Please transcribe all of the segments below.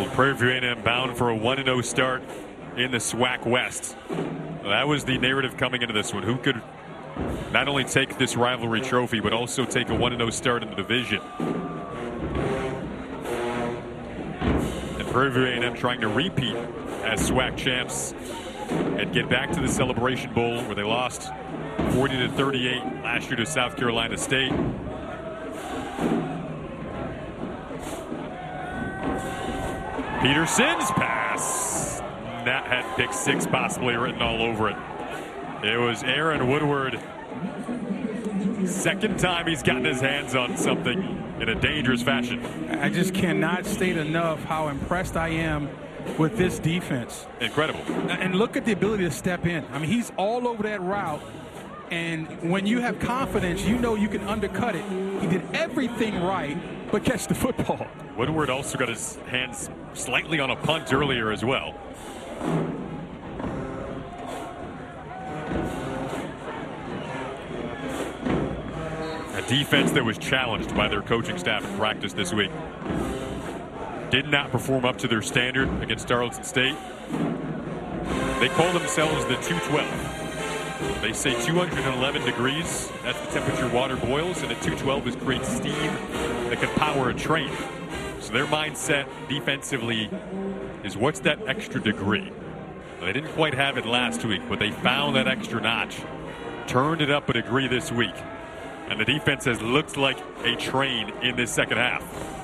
Prairie View A&M bound for a 1-0 start in the SWAC West. That was the narrative coming into this one. Who could not only take this rivalry trophy, but also take a 1-0 start in the division? And Prairie View A&M trying to repeat as SWAC champs and get back to the Celebration Bowl, where they lost 40-38 last year to South Carolina State. Peterson's pass. That had pick six possibly written all over it. It was Aaron Woodward. Second time he's gotten his hands on something in a dangerous fashion. I just cannot state enough how impressed I am with this defense. Incredible. And look at the ability to step in. I mean, he's all over that route. And when you have confidence, you know you can undercut it. He did everything right, but catch the football. Woodward also got his hands slightly on a punt earlier as well. A defense that was challenged by their coaching staff in practice this week. Did not perform up to their standard against Tarleton State. They call themselves the 212. They say 211 degrees, that's the temperature water boils, and at 212 is creates steam that can power a train. So their mindset defensively is, what's that extra degree? Well, they didn't quite have it last week, but they found that extra notch, turned it up a degree this week, and the defense has looked like a train in this second half.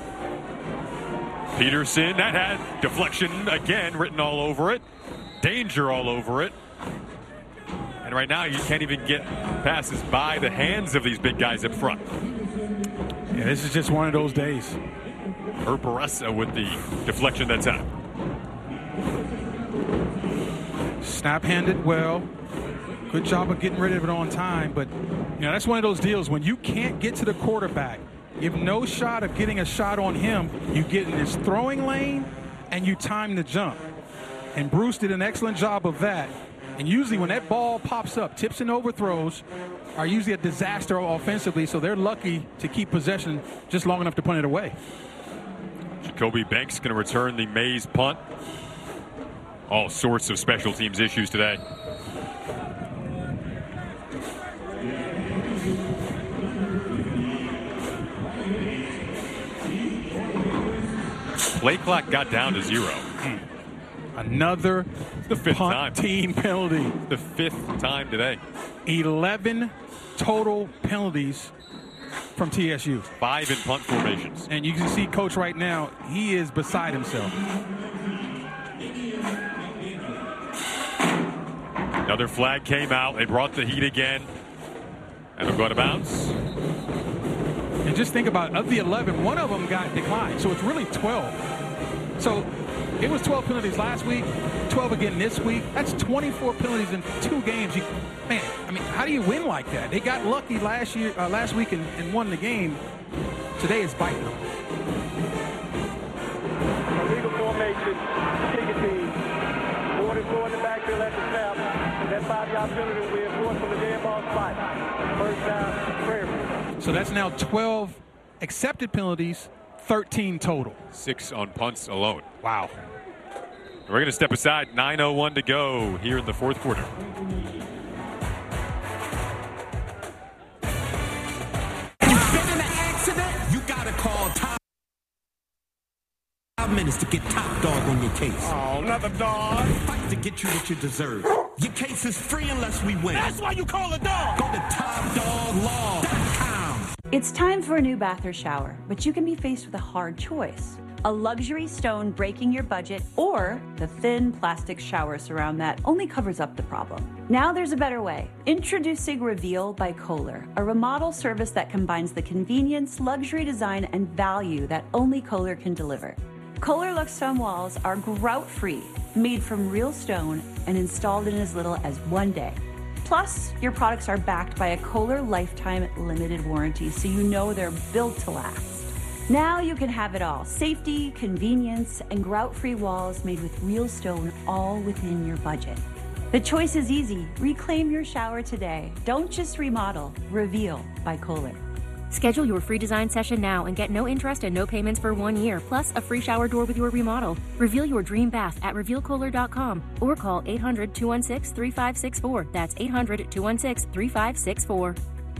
Peterson, that had deflection again written all over it, danger all over it. And right now, you can't even get passes by the hands of these big guys up front. Yeah, this is just one of those days. Herb Baressa with the deflection that's out. Snap handed well. Good job of getting rid of it on time. But, you know, that's one of those deals when you can't get to the quarterback. You have no shot of getting a shot on him. You get in his throwing lane, and you time the jump. And Bruce did an excellent job of that. And usually when that ball pops up, tips and overthrows are usually a disaster offensively, so they're lucky to keep possession just long enough to punt it away. Jacoby Banks going to return the Mays punt. All sorts of special teams issues today. Play clock got down to 0. Another the fifth punt time. Team penalty. The fifth time today. 11 total penalties from TSU. 5 in punt formations. And you can see Coach right now, he is beside himself. Another flag came out. They brought the heat again. And they'll go to bounce. And just think about it. Of the 11, one of them got declined. So it's really 12. So it was 12 penalties last week, 12 again this week. That's 24 penalties in 2 games. Man, I mean, how do you win like that? They got lucky last week and won the game. Today is biting them. Illegal formation, kick team. 44 in the backfield at the snap. That 5-yard penalty will be enforced from the dead ball spot. First down, Prairie View. So that's now 12 accepted penalties, 13 total. 6 on punts alone. Wow. We're going to step aside. 9:01 to go here in the fourth quarter. You've been in an accident? You got to call Top 5 minutes to get Top Dog on your case. Oh, another dog. Fight to get you what you deserve. Your case is free unless we win. That's why you call a dog. Go to TopDogLaw.com. It's time for a new bath or shower, but you can be faced with a hard choice. A luxury stone breaking your budget, or the thin plastic shower surround that only covers up the problem. Now there's a better way. Introducing Reveal by Kohler, a remodel service that combines the convenience, luxury design, and value that only Kohler can deliver. Kohler Lux stone walls are grout-free, made from real stone, and installed in as little as 1 day. Plus, your products are backed by a Kohler Lifetime Limited Warranty, so you know they're built to last. Now you can have it all. Safety, convenience, and grout-free walls made with real stone, all within your budget. The choice is easy. Reclaim your shower today. Don't just remodel. Reveal by Kohler. Schedule your free design session now and get no interest and no payments for 1 year, plus a free shower door with your remodel. Reveal your dream bath at RevealKohler.com or call 800-216-3564. That's 800-216-3564.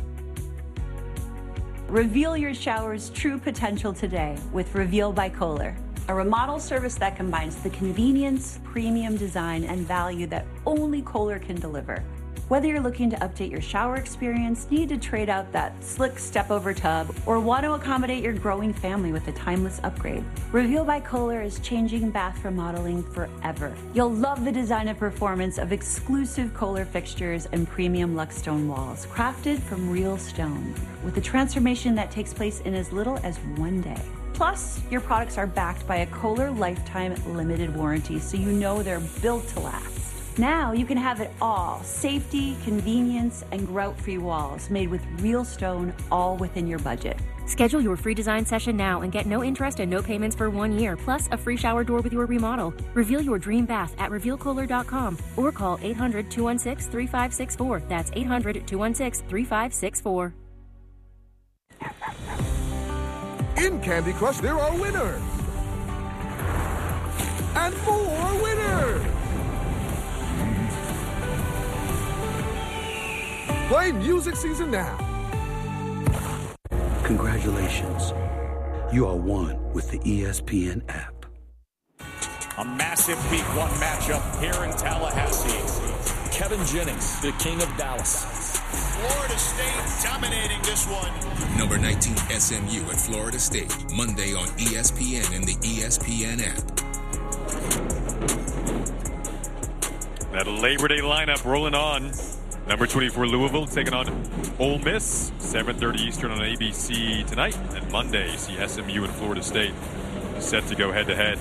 Reveal your shower's true potential today with Reveal by Kohler, a remodel service that combines the convenience, premium design, and value that only Kohler can deliver. Whether you're looking to update your shower experience, need to trade out that slick step-over tub, or want to accommodate your growing family with a timeless upgrade, Reveal by Kohler is changing bath remodeling forever. You'll love the design and performance of exclusive Kohler fixtures and premium Luxstone walls, crafted from real stone, with a transformation that takes place in as little as 1 day. Plus, your products are backed by a Kohler Lifetime Limited Warranty, so you know they're built to last. Now you can have it all: safety, convenience, and grout-free walls made with real stone, all within your budget. Schedule your free design session now and get no interest and no payments for 1 year, plus a free shower door with your remodel. Reveal your dream bath at RevealKohler.com or call 800-216-3564. That's 800-216-3564. In Candy Crush, there are winners. And more winners. Play Music Season now. Congratulations. You are one with the ESPN app. A massive Week 1 matchup here in Tallahassee. Kevin Jennings, the king of Dallas. Florida State dominating this one. Number 19 SMU at Florida State, Monday on ESPN and the ESPN app. That Labor Day lineup rolling on. Number 24 Louisville taking on Ole Miss, 7:30 Eastern on ABC tonight. And Monday, you see SMU and Florida State set to go head-to-head.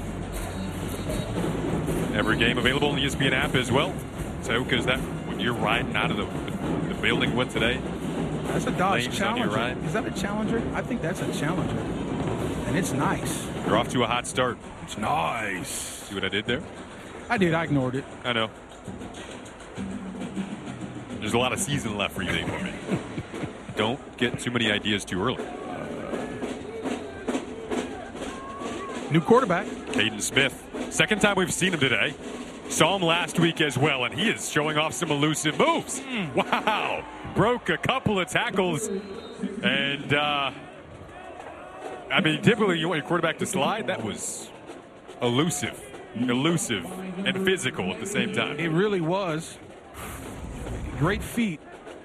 Every game available on the ESPN app as well. So, because that when you're riding out of the building with today, that's a Dodge Challenger. Challenger. Is that a Challenger? I think that's a Challenger. And it's nice. You're off to a hot start. It's nice. See what I did there? I did. I ignored it. I know. There's a lot of season left for you, for me. Don't get too many ideas too early. New quarterback. Caden Smith. Second time we've seen him today. Saw him last week as well, and he is showing off some elusive moves. Wow. Broke a couple of tackles. And, typically you want your quarterback to slide. That was elusive, and physical at the same time. It really was. Great feet.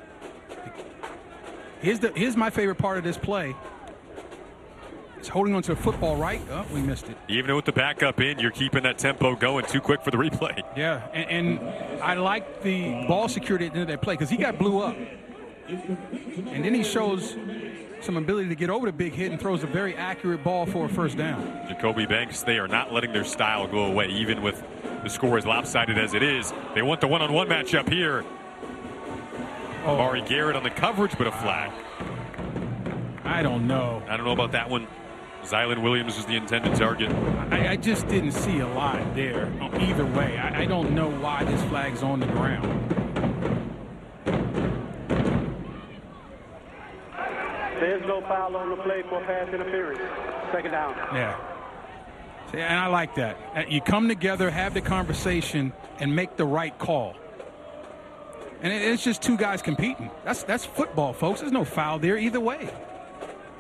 Here's my favorite part of this play. It's holding onto a football right. Oh, we missed it. Even with the backup in, you're keeping that tempo going. Too quick for the replay. Yeah, and I like the ball security at the end of that play because he got blew up. And then he shows some ability to get over the big hit and throws a very accurate ball for a first down. Jacoby Banks, they are not letting their style go away, even with the score as lopsided as it is. They want the one-on-one matchup here. Oh. Amari Garrett on the coverage, but a flag. I don't know. I don't know about that one. Zylan Williams was the intended target. I just didn't see a lot there either way. I don't know why this flag's on the ground. There's no foul on the play for pass interference. Second down. Yeah. And I like that. You come together, have the conversation, and make the right call. And it's just two guys competing. That's football, folks. There's no foul there either way.